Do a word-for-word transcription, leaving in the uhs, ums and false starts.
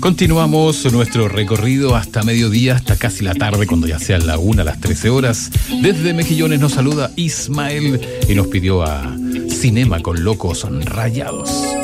Continuamos nuestro recorrido hasta mediodía, hasta casi la tarde, cuando ya sea la una, las trece horas. Desde Mejillones nos saluda Ismael y nos pidió a Cinema con Locos Rayados.